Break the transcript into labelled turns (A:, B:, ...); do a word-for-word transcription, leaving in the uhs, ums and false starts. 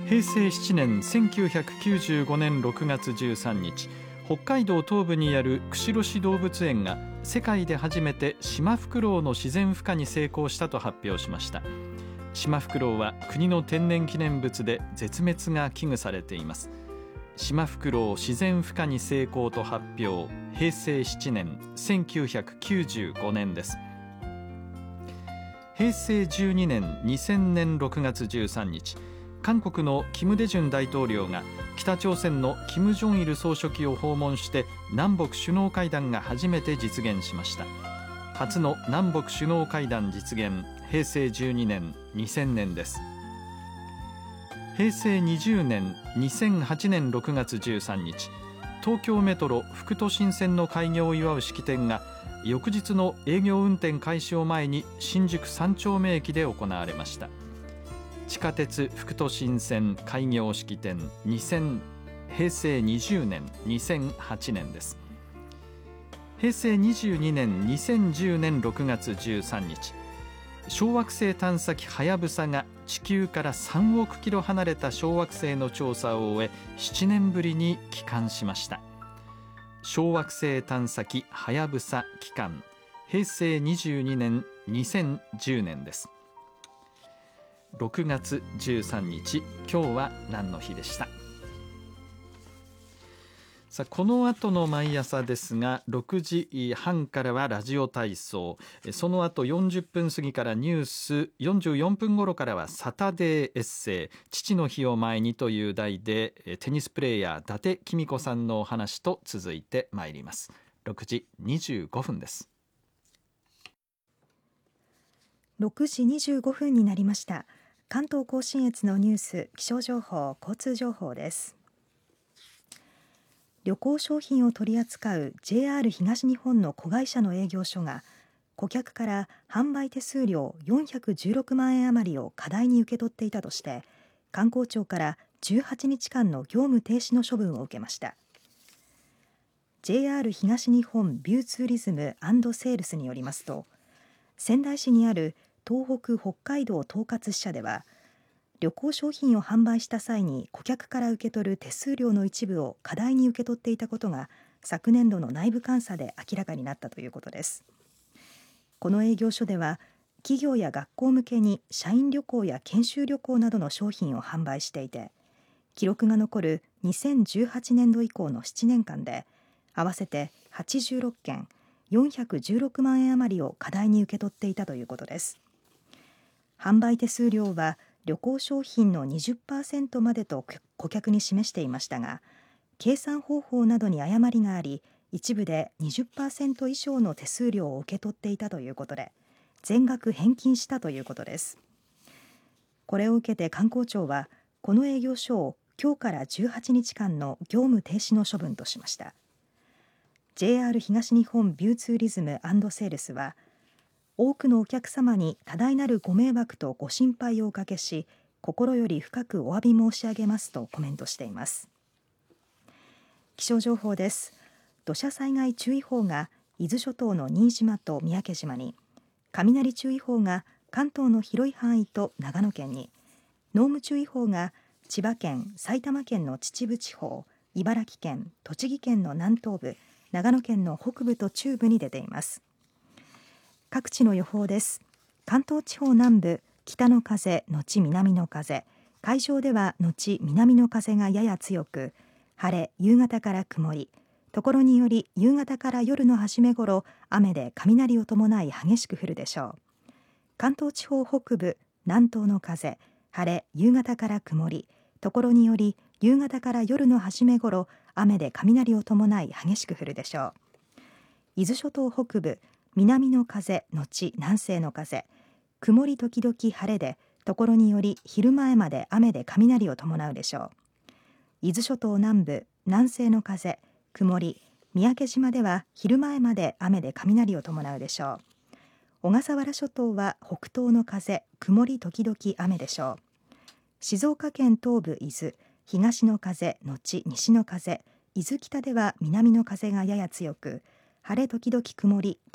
A: 平成しちねんせんきゅうひゃくきゅうじゅうごねんろくがつじゅうさんにち、北海道東部にある釧路市動物園が世界で初めてシマフクロウの自然孵化に成功したと発表しました。シマフクロウは国の天然記念物で絶滅が危惧されています。シマフクロウ自然孵化に成功と発表、平成しちねんせんきゅうひゃくきゅうじゅうごねんです。平成じゅうにねんにせんねんろくがつじゅうさんにち、韓国のキム・デジュン大統領が北朝鮮のキム・ジョンイル総書記を訪問して南北首脳会談が初めて実現しました。初の南北首脳会談実現、平成じゅうにねんにせんねんです。平成にじゅうねんにせんはちねんろくがつじゅうさんにち、東京メトロ副都心線の開業を祝う式典が翌日の営業運転開始を前に新宿三丁目駅で行われました。地下鉄副都心線開業式典にせん平成にじゅうねんにせんはちねんです。平成にじゅうにねんにせんじゅうねんろくがつじゅうさんにち、小惑星探査機はやぶさが地球からさんおくキロ離れた小惑星の調査を終えななねんぶりに帰還しました。小惑星探査機はやぶさ帰還、平成にじゅうにねんにせんじゅうねんです。ろくがつじゅうさんにち、今日は何の日でした。さあ、この後の毎朝ですが、ろくじはんからはラジオ体操、その後よんじゅっぷん過ぎからニュース、よんじゅうよんぷん頃からはサタデーエッセイ、父の日を前にという題でテニスプレーヤー伊達公子さんのお話と続いてまいります。ろくじにじゅうごふんです。
B: ろくじにじゅうごふんになりました。関東甲信越のニュース、気象情報、交通情報です。旅行商品を取り扱う ジェイアール 東日本の子会社の営業所が顧客から販売手数料よんひゃくじゅうろくまんえん余りを過大に受け取っていたとして観光庁からじゅうはちにちかんの業務停止の処分を受けました。 ジェイアール 東日本ビューツーリズム&セールスによりますと、仙台市にある東北北海道統括支社では旅行商品を販売した際に顧客から受け取る手数料の一部を過大に受け取っていたことが昨年度の内部監査で明らかになったということです。この営業所では企業や学校向けに社員旅行や研修旅行などの商品を販売していて、記録が残るにせんじゅうはちねんど以降のななねんかんで合わせてはちじゅうろっけんよんひゃくじゅうろくまんえん余りを過大に受け取っていたということです。販売手数料は旅行商品の にじゅっパーセント までと顧客に示していましたが、計算方法などに誤りがあり一部で にじゅっパーセント 以上の手数料を受け取っていたということで全額返金したということです。これを受けて観光庁はこの営業所を今日からじゅうはちにちかんの業務停止の処分としました。 ジェイアール 東日本ビューツーリズム&セールスは多くのお客様に多大なるご迷惑とご心配をおかけし心より深くお詫び申し上げますとコメントしています。気象情報です。土砂災害注意報が伊豆諸島の新島と三宅島に、雷注意報が関東の広い範囲と長野県に、濃霧注意報が千葉県、埼玉県の秩父地方、茨城県、栃木県の南東部、長野県の北部と中部に出ています。各地の予報です。関東地方南部、北の風のち南の風、海上ではのち南の風がやや強く、晴れ、夕方から曇り、ところにより夕方から夜の初めごろ雨で雷を伴い激しく降るでしょう。関東地方北部、南東の風、晴れ、夕方から曇り、ところにより夕方から夜の初めごろ雨で雷を伴い激しく降るでしょう。伊豆諸島北部、南の風のち南西の風、曇り時々晴れでところにより昼前まで雨で雷を伴うでしょう。伊豆諸島南部、南西の風、曇り、三宅島では昼前まで雨で雷を伴うでしょう。小笠原諸島は北東の風、曇り時々雨でしょう。静岡県東部伊豆、東の風のち西の風、伊豆北では南の風がやや強く、晴れ時々曇り、